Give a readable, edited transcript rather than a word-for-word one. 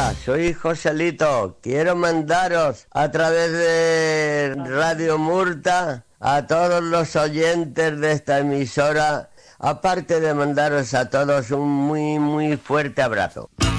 Hola, soy Joselito. Quiero mandaros a través de Radio Murta a todos los oyentes de esta emisora, aparte de mandaros a todos un muy fuerte abrazo.